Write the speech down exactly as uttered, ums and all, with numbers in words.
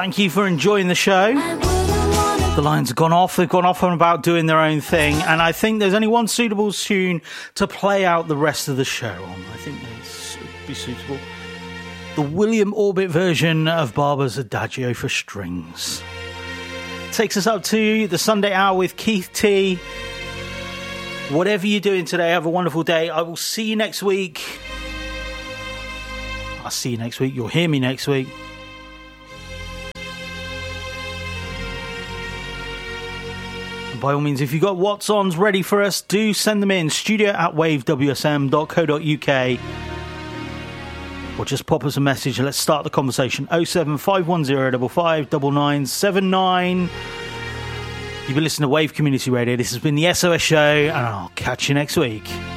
Thank you for enjoying the show. The lines have gone off. They've gone off on about doing their own thing. And I think there's only one suitable tune to play out the rest of the show on. I think this would be suitable. The William Orbit version of Barber's Adagio for Strings. Takes us up to the Sunday Hour with Keith T. Whatever you're doing today, have a wonderful day. I will see you next week. I'll see you next week. You'll hear me next week. By all means, if you've got What's-Ons ready for us, do send them in. Studio at wave w s m dot co dot u k. Or just pop us a message and let's start the conversation. oh seven five one zero five five nine nine seven nine. You've been listening to Wave Community Radio. This has been the S O S Show, and I'll catch you next week.